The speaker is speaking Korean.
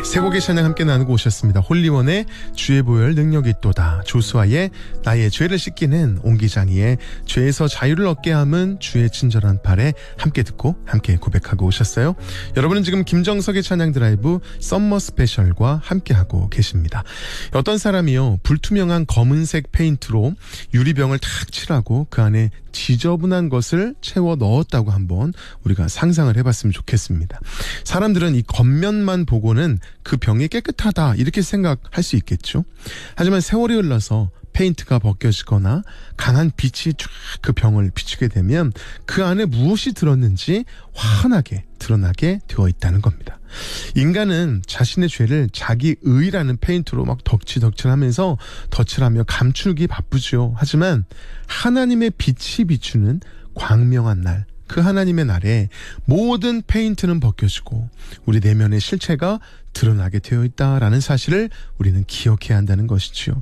세 곡의 찬양 함께 나누고 오셨습니다. 홀리원의 주의 보혈 능력이 있도다, 조수아의 나의 죄를 씻기는, 옹기장이의 죄에서 자유를 얻게 함은 주의 친절한 팔에 함께 듣고 함께 고백하고 오셨어요. 여러분은 지금 김정석의 찬양 드라이브 썸머 스페셜과 함께하고 계십니다. 어떤 사람이요, 불투명한 검은색 페인트로 유리병을 탁 칠하고 그 안에 지저분한 것을 채워 넣었다고 한번 우리가 상상을 해봤으면 좋겠습니다. 사람들은 이 겉면만 보고는 그 병이 깨끗하다 이렇게 생각할 수 있겠죠. 하지만 세월이 흘러서 페인트가 벗겨지거나 강한 빛이 쫙 그 병을 비추게 되면 그 안에 무엇이 들었는지 환하게 드러나게 되어 있다는 겁니다. 인간은 자신의 죄를 자기 의라는 페인트로 막 덕칠하면서 덧칠하며 감추기 바쁘죠. 하지만 하나님의 빛이 비추는 광명한 날, 그 하나님의 날에 모든 페인트는 벗겨지고 우리 내면의 실체가 드러나게 되어 있다라는 사실을 우리는 기억해야 한다는 것이지요.